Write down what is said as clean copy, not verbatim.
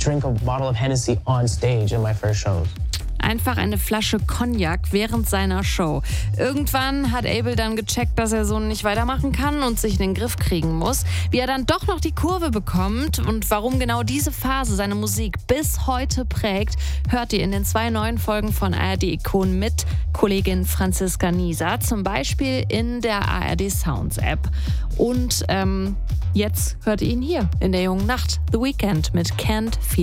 drink a bottle of Hennessy on stage in my first shows. Einfach eine Flasche Cognac während seiner Show. Irgendwann hat Abel dann gecheckt, dass er so nicht weitermachen kann und sich in den Griff kriegen muss. Wie er dann doch noch die Kurve bekommt und warum genau diese Phase seine Musik bis heute prägt, hört ihr in den 2 neuen Folgen von ARD Ikon mit Kollegin Franziska Nieser, zum Beispiel in der ARD Sounds App. Und jetzt hört ihr ihn hier in der jungen Nacht. The Weeknd mit Can't Feel